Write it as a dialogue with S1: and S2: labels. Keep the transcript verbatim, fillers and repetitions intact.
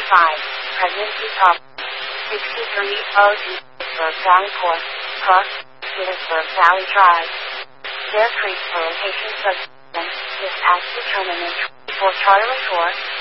S1: five. Pregnancy problem. sixty-three oh two Petersburg Valley Court. Cross. Petersburg Valley Drive. Bear Creek for location subsystem. Dispatch determinant. For Charlie four.